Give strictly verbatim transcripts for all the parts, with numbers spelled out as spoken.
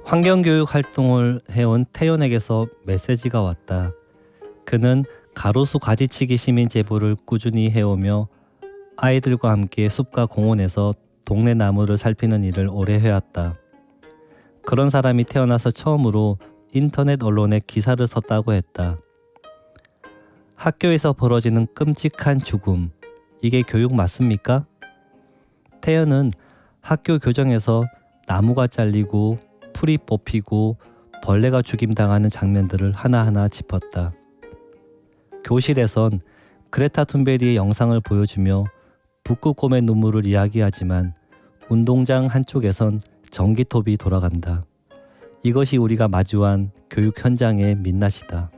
환경교육 활동을 해온 태연에게서 메시지가 왔다. 그는 가로수 가지치기 시민 제보를 꾸준히 해오며 아이들과 함께 숲과 공원에서 동네 나무를 살피는 일을 오래 해왔다. 그런 사람이 태어나서 처음으로 인터넷 언론에 기사를 썼다고 했다. 학교에서 벌어지는 끔찍한 죽음, 이게 교육 맞습니까? 태연은 학교 교정에서 나무가 잘리고 풀이 뽑히고 벌레가 죽임당하는 장면들을 하나하나 짚었다. 교실에선 그레타 툰베리의 영상을 보여주며 북극곰의 눈물을 이야기하지만 운동장 한쪽에선 전기톱이 돌아간다. 이것이 우리가 마주한 교육 현장의 민낯이다.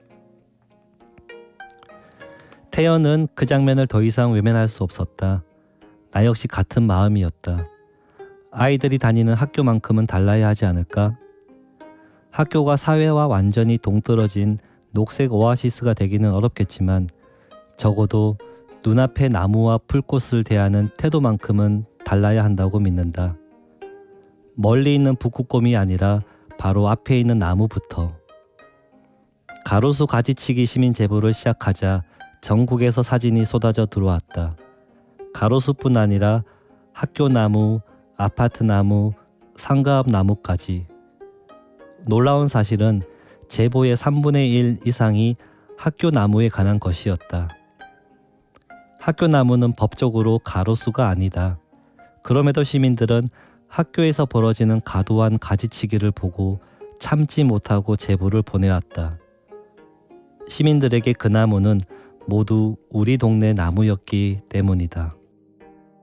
태연은 그 장면을 더 이상 외면할 수 없었다. 나 역시 같은 마음이었다. 아이들이 다니는 학교만큼은 달라야 하지 않을까? 학교가 사회와 완전히 동떨어진 녹색 오아시스가 되기는 어렵겠지만 적어도 눈앞의 나무와 풀꽃을 대하는 태도만큼은 달라야 한다고 믿는다. 멀리 있는 북극곰이 아니라 바로 앞에 있는 나무부터. 가로수 가지치기 시민 제보를 시작하자 전국에서 사진이 쏟아져 들어왔다. 가로수뿐 아니라 학교 나무, 아파트 나무, 상가 앞 나무까지. 놀라운 사실은 제보의 삼분의 일 이상이 학교 나무에 관한 것이었다. 학교 나무는 법적으로 가로수가 아니다. 그럼에도 시민들은 학교에서 벌어지는 과도한 가지치기를 보고 참지 못하고 제보를 보내왔다. 시민들에게 그 나무는 모두 우리 동네 나무였기 때문이다.